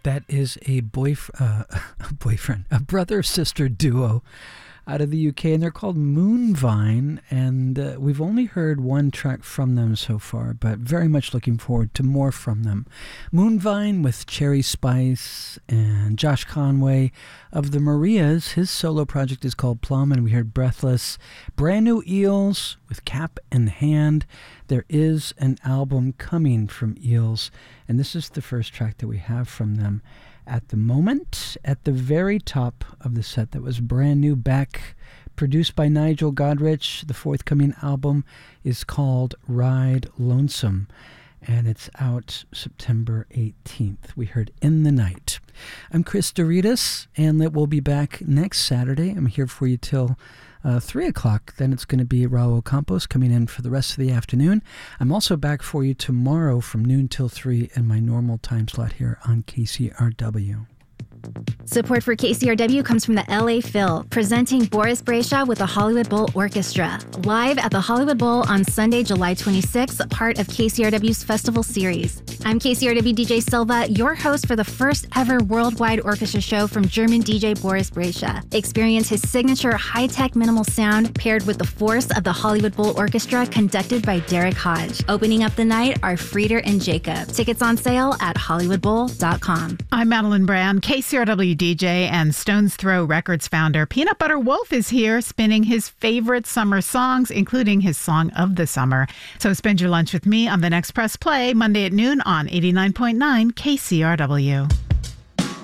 That is a brother-sister duo out of the UK, and they're called Moonvine, and we've only heard one track from them so far, but very much looking forward to more from them. Moonvine with Cherry Spice and Josh Conway of the Marias. His solo project is called Plum, and we heard Breathless. Brand new Eels with Cap in Hand. There is an album coming from Eels, and this is the first track that we have from them at the moment. At the very top of the set that was brand new, Beck, produced by Nigel Godrich. The forthcoming album is called Ride Lonesome, and it's out September 18th. We heard In the Night. I'm Chris Doritas, and we'll be back next Saturday. I'm here for you till 3 o'clock. Then it's going to be Raul Campos coming in for the rest of the afternoon. I'm also back for you tomorrow from noon till 3 in my normal time slot here on KCRW. Support for KCRW comes from the LA Phil, presenting Boris Brejcha with the Hollywood Bowl Orchestra, live at the Hollywood Bowl on Sunday, July 26th, part of KCRW's festival series. I'm KCRW DJ Silva, your host for the first ever worldwide orchestra show from German DJ Boris Brejcha. Experience his signature high-tech minimal sound paired with the force of the Hollywood Bowl Orchestra conducted by Derek Hodge. Opening up the night are Frieder and Jacob. Tickets on sale at hollywoodbowl.com. I'm Madeline Brown, KCRW DJ and Stone's Throw Records founder. Peanut Butter Wolf is here spinning his favorite summer songs, including his song of the summer. So spend your lunch with me on the next Press Play, Monday at noon on 89.9 KCRW.